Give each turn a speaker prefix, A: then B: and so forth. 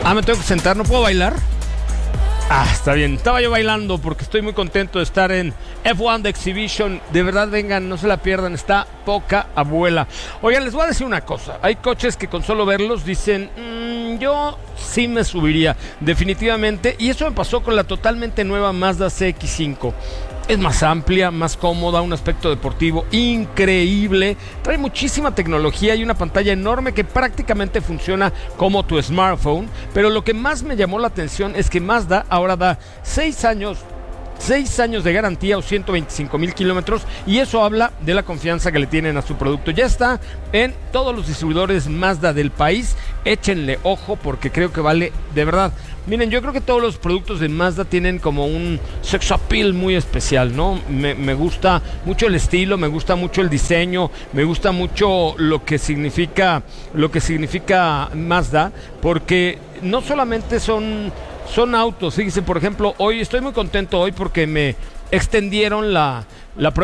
A: Me tengo que sentar, ¿no puedo bailar? Está bien, estaba yo bailando porque estoy muy contento de estar en F1 The Exhibition. De verdad, vengan, no se la pierdan, está poca abuela. Oigan, les voy a decir una cosa. Hay coches que con solo verlos dicen, yo sí me subiría, definitivamente. Y eso me pasó con la totalmente nueva Mazda CX-5. Es más amplia, más cómoda, un aspecto deportivo increíble, trae muchísima tecnología y una pantalla enorme que prácticamente funciona como tu smartphone. Pero lo que más me llamó la atención es que Mazda ahora da 6 años de garantía o 125,000 kilómetros, y eso habla de la confianza que le tienen a su producto. Ya está en todos los distribuidores Mazda del país. Échenle ojo porque creo que vale de verdad. Miren, yo creo que todos los productos de Mazda tienen como un sex appeal muy especial, ¿no? Me gusta mucho el estilo, me gusta mucho el diseño, me gusta mucho lo que significa Mazda, porque no solamente son autos. Fíjense, por ejemplo, hoy estoy muy contento porque me extendieron la prueba